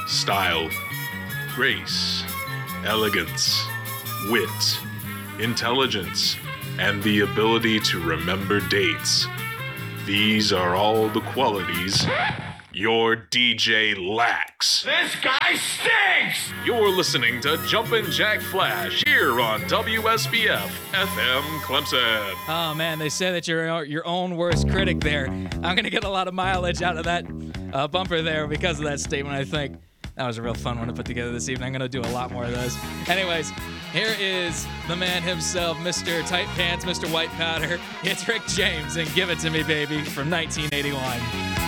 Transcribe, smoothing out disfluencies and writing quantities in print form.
style, grace, elegance, wit, intelligence, and the ability to remember dates. These are all the qualities your DJ lacks. This guy stinks! You're listening to Jumpin' Jack Flash here on WSBF FM Clemson. Oh man, they say that you're your own worst critic there. I'm gonna get a lot of mileage out of that bumper there because of that statement, I think. That was a real fun one to put together this evening. I'm gonna do a lot more of those. Anyways, here is the man himself, Mr. Tight Pants, Mr. White Powder. It's Rick James and Give It To Me Baby from 1981.